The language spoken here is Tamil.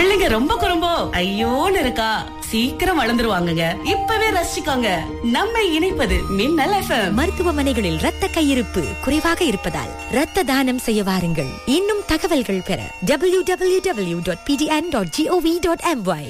பிள்ளைங்க ரொம்ப குறும்போ ஐயோன்னு இருக்கா, சீக்கிரம் வளர்ந்துருவாங்கங்க. இப்பவே ரசிச்சுக்கோங்க. நம்ம இணைப்பது மின்னல் FM. மருத்துவமனைகளில் இரத்த கையிருப்பு குறைவாக இருப்பதால் இரத்த தானம் செய்ய வாருங்கள். இன்னும் தகவல்கள் பெற www.pdn.gov.my